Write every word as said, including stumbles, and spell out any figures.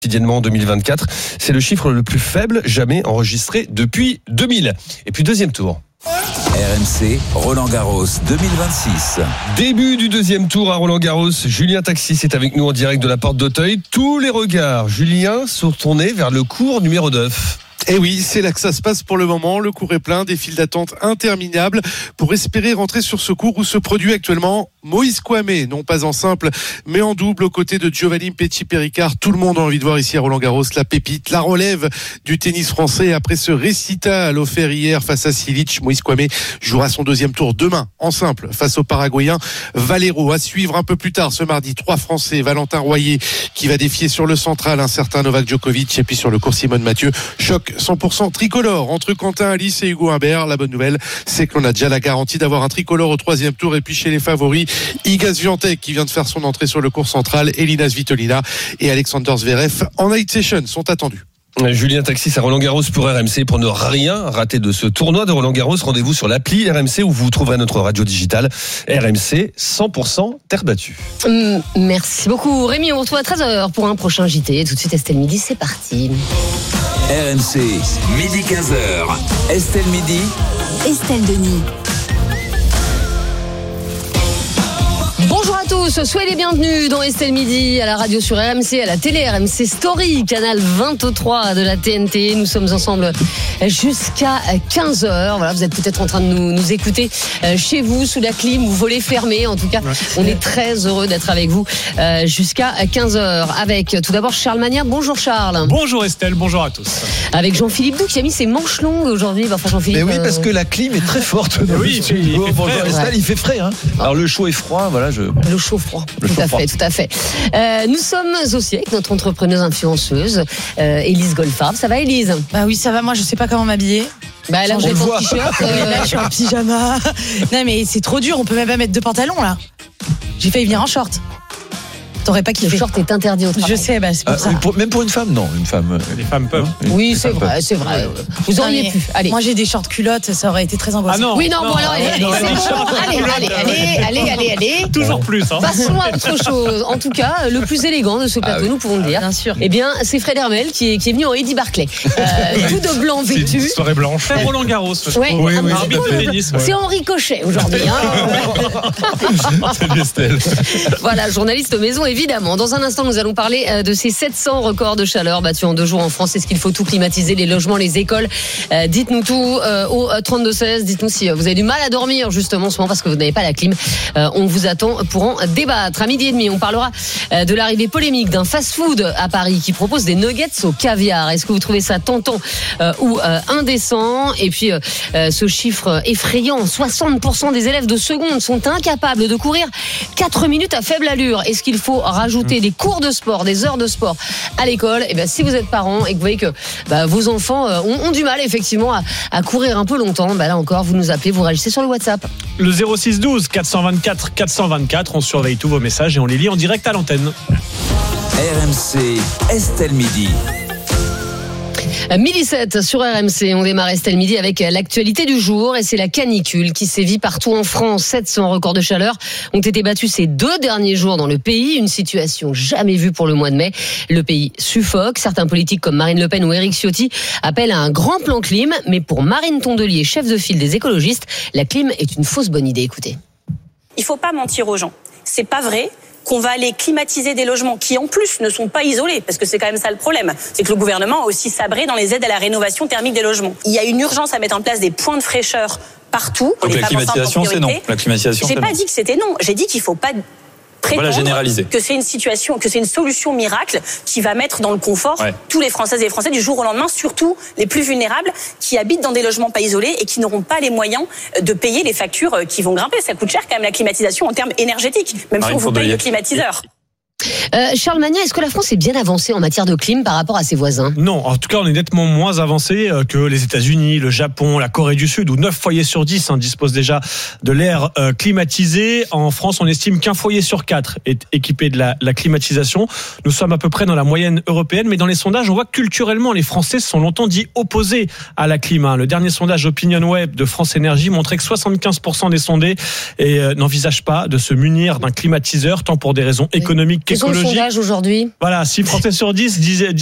quotidiennement en deux mille vingt-quatre. C'est le chiffre le plus faible jamais enregistré depuis deux mille. Et puis deuxième tour. R M C, Roland-Garros deux mille vingt-six. Début du deuxième tour à Roland-Garros. Julien Taxis est avec nous en direct de la porte d'Auteuil. Tous les regards, Julien, sont tournés vers le court numéro neuf. Et oui, c'est là que ça se passe pour le moment. Le cours est plein, des files d'attente interminables pour espérer rentrer sur ce cours où se produit actuellement Moïse Kouamé, non pas en simple, mais en double aux côtés de Giovanni Petit-Péricard. Tout le monde a envie de voir ici à Roland-Garros la pépite, la relève du tennis français. Après ce récital offert hier face à Silic, Moïse Kouamé jouera son deuxième tour demain en simple face au Paraguayen Valero. À suivre un peu plus tard ce mardi, trois Français, Valentin Royer qui va défier sur le central un certain Novak Djokovic, et puis sur le court Simone Mathieu. Choc cent pour cent tricolore entre Quentin Alice et Hugo Humbert. La bonne nouvelle, c'est qu'on a déjà la garantie d'avoir un tricolore au troisième tour. Et puis chez les favoris, Iga Swiatek qui vient de faire son entrée sur le court central, Elina Svitolina et Alexander Zverev en night session sont attendus. Julien Taxis à Roland-Garros pour R M C. Pour ne rien rater de ce tournoi de Roland-Garros, rendez-vous sur l'appli R M C où vous trouverez notre radio digitale R M C cent pour cent terre battue. Mmh, merci beaucoup Rémi, on se retrouve à treize heures pour un prochain J T. Tout de suite Estelle Midi, c'est parti. R M C, midi quinze heures. Estelle Midi. Estelle Denis. Bonjour à tous, soyez les bienvenus dans Estelle Midi, à la radio sur R M C, à la télé R M C Story, canal vingt-trois de la T N T. Nous sommes ensemble jusqu'à quinze heures. Voilà, vous êtes peut-être en train de nous, nous écouter chez vous, sous la clim ou volets fermés. En tout cas, on est très heureux d'être avec vous jusqu'à quinze heures. Avec tout d'abord Charles Magnin. Bonjour Charles. Bonjour Estelle, bonjour à tous. Avec Jean-Philippe Doux qui a mis ses manches longues aujourd'hui. Enfin Jean-Philippe. Mais oui, parce que la clim est très forte. Oui, il fait, il fait bonjour frais, Estelle, ouais. il fait frais. Hein. Alors le chaud et froid, voilà. Je... Le chaud froid, Le tout chaud à froid. fait, tout à fait. Euh, nous sommes aussi avec notre entrepreneuse influenceuse, euh, Élise Goldfarb. Ça va, Élise? Bah oui, ça va. Moi, je sais pas comment m'habiller. Bah là, On j'ai le ton voit. t-shirt. Mais euh, là, je suis en pyjama. Non, mais c'est trop dur. On peut même pas mettre deux pantalons là. J'ai failli venir en short. T'aurais pas Le kiffé. short est interdit au travail. Je sais, bah c'est pour Ah, ça. oui, pour- même pour une femme, non, une femme. euh, Les femmes peuvent. une- Oui, une c'est femme vrai, peut. c'est vrai. Vous Non, auriez mais pu. Allez. Moi, j'ai des shorts culottes. Ça aurait été très angoissant. Ah non. Oui, non, bon, alors, allez, allez, non, c'est non, bon. non, Allez, non, allez, non, allez, allez, allez, allez. Toujours plus. Hein. Passons à autre chose. En tout cas, le plus élégant de ce plateau, nous pouvons le dire. Bien sûr. Eh bien, c'est Fred Hermel qui est, qui est venu en Eddie Barclay. Euh, tout de blanc C'est une vêtu. soirée blanche. Faire Roland Garros. je Ouais, trouve. un petit Arbitre peu. de tennis. ouais. C'est Henri Cochet aujourd'hui. Hein. Salut Estelle. Voilà, journaliste maison évidemment. Dans un instant, nous allons parler euh, de ces sept cents records de chaleur battus en deux jours en France. Est-ce qu'il faut tout climatiser, les logements, les écoles? euh, Dites-nous tout euh, au trente-deux seize. Dites-nous si euh, vous avez du mal à dormir justement en ce moment parce que vous n'avez pas la clim. Euh, on vous attend pour en débattre. À midi et demi, on parlera euh, de l'arrivée polémique d'un fast-food à Paris qui propose des nuggets au caviar. Est-ce que vous trouvez ça tentant euh, ou euh, indécent? Et puis, euh, euh, ce chiffre effrayant, soixante pour cent des élèves de seconde sont incapables de courir quatre minutes à faible allure. Est-ce qu'il faut rajouter des cours de sport, des heures de sport à l'école? Et bien, si vous êtes parent et que vous voyez que bah, vos enfants euh, ont, ont du mal effectivement à, à courir un peu longtemps, bah, là encore, vous nous appelez, vous réagissez sur le WhatsApp. Le zéro six douze quatre cent vingt-quatre quatre cent vingt-quatre. On surveille tous vos messages et on les lit en direct à l'antenne. R M C, Estelle Midi. midi sept sur R M C, on démarre Estelle Midi avec l'actualité du jour et c'est la canicule qui sévit partout en France. sept cents records de chaleur ont été battus ces deux derniers jours dans le pays, une situation jamais vue pour le mois de mai. Le pays suffoque, certains politiques comme Marine Le Pen ou Éric Ciotti appellent à un grand plan clim, mais pour Marine Tondelier, chef de file des écologistes, la clim est une fausse bonne idée. Écoutez. Il faut pas mentir aux gens. C'est pas vrai qu'on va aller climatiser des logements qui en plus ne sont pas isolés, parce que c'est quand même ça le problème, c'est que le gouvernement a aussi sabré dans les aides à la rénovation thermique des logements. Il y a une urgence à mettre en place des points de fraîcheur partout. Donc la climatisation, c'est non. La climatisation, J'ai c'est pas non. dit que c'était non. J'ai dit qu'il faut pas prétendre Voilà, généraliser. que c'est une situation, que c'est une solution miracle qui va mettre dans le confort Ouais. tous les Françaises et les Français du jour au lendemain, surtout les plus vulnérables qui habitent dans des logements pas isolés et qui n'auront pas les moyens de payer les factures qui vont grimper. Ça coûte cher quand même la climatisation en termes énergétiques, même Marine si on vous paye Tondelier. le climatiseur. Euh, Charles Magnin, est-ce que la France est bien avancée en matière de clim par rapport à ses voisins? Non, en tout cas, on est nettement moins avancé que les États-Unis, le Japon, la Corée du Sud, où neuf foyers sur dix hein, disposent déjà de l'air euh, climatisé. En France, on estime qu'un foyer sur quatre est équipé de la, la climatisation. Nous sommes à peu près dans la moyenne européenne, mais dans les sondages, on voit que culturellement, les Français se sont longtemps dit opposés à la clim. Le dernier sondage OpinionWay de France Énergie montrait que soixante-quinze pour cent des sondés et, euh, n'envisagent pas de se munir d'un climatiseur, tant pour des raisons économiques politique Quels sont les écologique. sondages aujourd'hui ? Voilà, six Français sur dix disaient